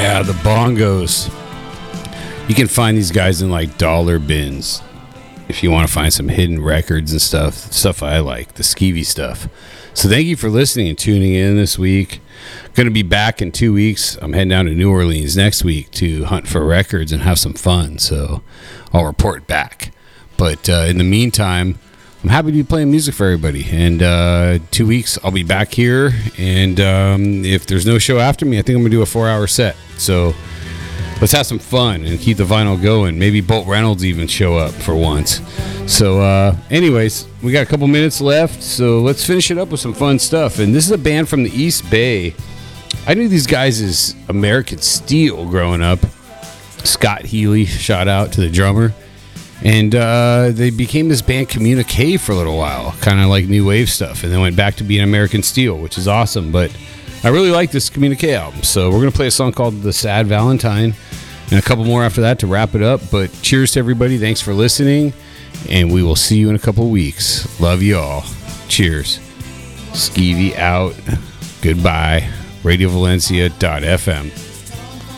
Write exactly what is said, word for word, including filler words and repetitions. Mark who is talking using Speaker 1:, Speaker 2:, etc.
Speaker 1: Yeah, the bongos. You can find these guys in like dollar bins if you want to find some hidden records and stuff. Stuff I like, the skeevy stuff. So thank you for listening and tuning in this week. Going to be back in two weeks. I'm heading down to New Orleans next week to hunt for records and have some fun. So I'll report back. But uh, in the meantime, I'm happy to be playing music for everybody. And uh, two weeks, I'll be back here. And um, if there's no show after me, I think I'm going to do a four-hour set. So let's have some fun and keep the vinyl going. Maybe Bolt Reynolds even show up for once. So uh, anyways, we got a couple minutes left. So let's finish it up with some fun stuff. And this is a band from the East Bay. I knew these guys as American Steel growing up. Scott Healy, shout out to the drummer. And uh, they became this band Communique for a little while, kind of like new wave stuff, and then went back to being American Steel, which is awesome. But I really like this Communique album, so we're going to play a song called The Sad Valentine, and a couple more after that to wrap it up. But cheers to everybody. Thanks for listening, and we will see you in a couple weeks. Love you all. Cheers. Skeevy out. Goodbye. radio valencia dot f m